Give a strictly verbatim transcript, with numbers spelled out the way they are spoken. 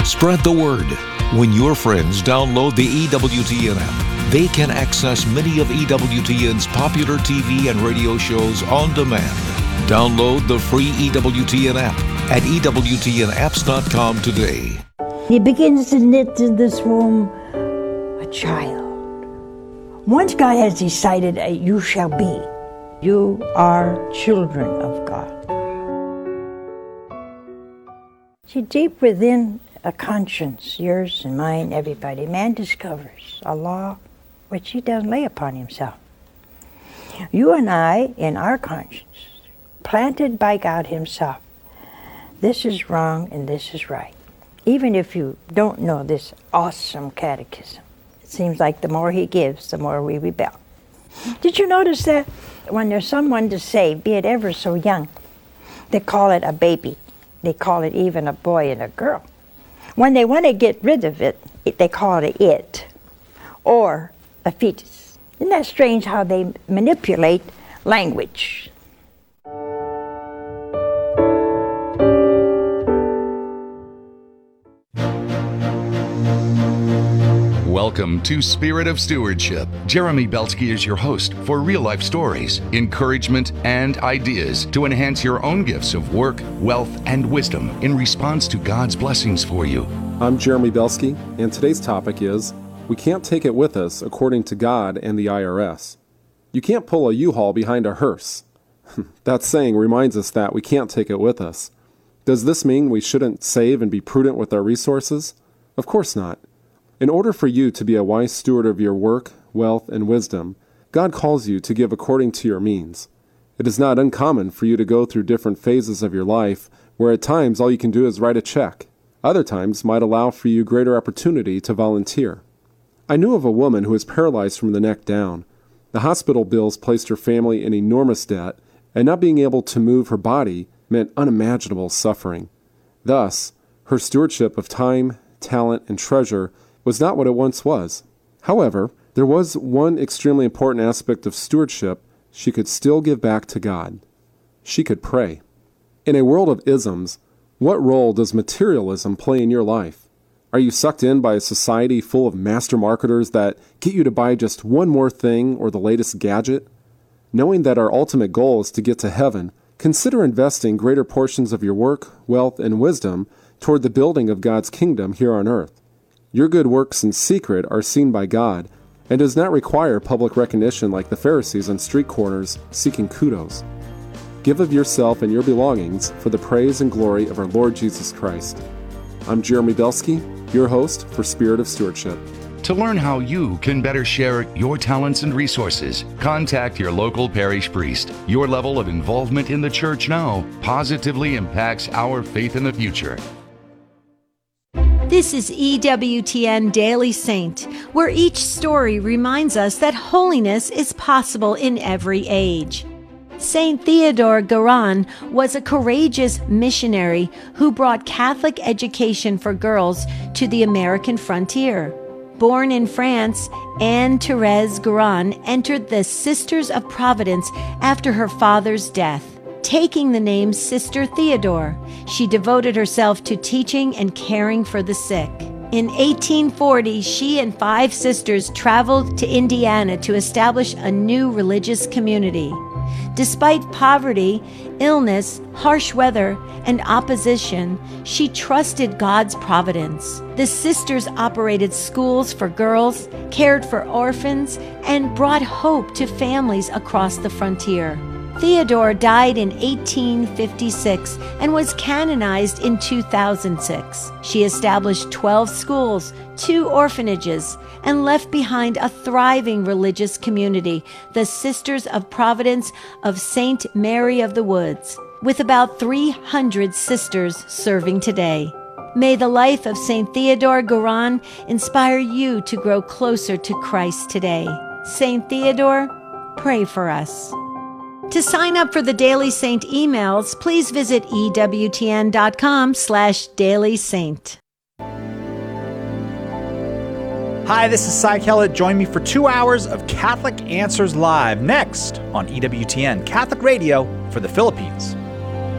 Spread the word. When your friends download the E W T N app, they can access many of E W T N's popular T V and radio shows on demand. Download the free E W T N app at E W T N apps dot com today. He begins to knit in this womb a child. Once God has decided, uh, you shall be, you are children of God. See, deep within a conscience, yours and mine, everybody, man discovers a law which he doesn't lay upon himself. You and I, in our conscience, planted by God himself, this is wrong and this is right. Even if you don't know this awesome catechism, it seems like the more he gives, the more we rebel. Did you notice that when there's someone to save, be it ever so young, they call it a baby. They call it even a boy and a girl. When they want to get rid of it, it they call it a it or a fetus. Isn't that strange how they manipulate language? Welcome to Spirit of Stewardship. Jeremy Belsky is your host for real-life stories, encouragement, and ideas to enhance your own gifts of work, wealth, and wisdom in response to God's blessings for you. I'm Jeremy Belsky, and today's topic is, we can't take it with us according to God and the I R S. You can't pull a U-Haul behind a hearse. That saying reminds us that we can't take it with us. Does this mean we shouldn't save and be prudent with our resources? Of course not. In order for you to be a wise steward of your work, wealth, and wisdom, God calls you to give according to your means. It is not uncommon for you to go through different phases of your life where at times all you can do is write a check. Other times might allow for you greater opportunity to volunteer. I knew of a woman who was paralyzed from the neck down. The hospital bills placed her family in enormous debt, and not being able to move her body meant unimaginable suffering. Thus, her stewardship of time, talent, and treasure was not what it once was. However, there was one extremely important aspect of stewardship she could still give back to God. She could pray. In a world of isms, what role does materialism play in your life? Are you sucked in by a society full of master marketers that get you to buy just one more thing or the latest gadget? Knowing that our ultimate goal is to get to heaven, consider investing greater portions of your work, wealth, and wisdom toward the building of God's kingdom here on earth. Your good works in secret are seen by God, and does not require public recognition like the Pharisees on street corners seeking kudos. Give of yourself and your belongings for the praise and glory of our Lord Jesus Christ. I'm Jeremy Belsky, your host for Spirit of Stewardship. To learn how you can better share your talents and resources, contact your local parish priest. Your level of involvement in the church now positively impacts our faith in the future. This is E W T N Daily Saint, where each story reminds us that holiness is possible in every age. Saint Theodore Guérin was a courageous missionary who brought Catholic education for girls to the American frontier. Born in France, Anne-Thérèse Guérin entered the Sisters of Providence after her father's death. Taking the name Sister Theodore, she devoted herself to teaching and caring for the sick. In eighteen forty, she and five sisters traveled to Indiana to establish a new religious community. Despite poverty, illness, harsh weather, and opposition, she trusted God's providence. The sisters operated schools for girls, cared for orphans, and brought hope to families across the frontier. Theodore died in eighteen fifty-six and was canonized in two thousand six. She established twelve schools, two orphanages, and left behind a thriving religious community, the Sisters of Providence of Saint Mary of the Woods, with about three hundred sisters serving today. May the life of Saint Theodore Guérin inspire you to grow closer to Christ today. Saint Theodore, pray for us. To sign up for the Daily Saint emails, please visit ewtn.com slash Daily Saint. Hi, this is Cy Kellett. Join me for two hours of Catholic Answers Live next on E W T N Catholic Radio for the Philippines.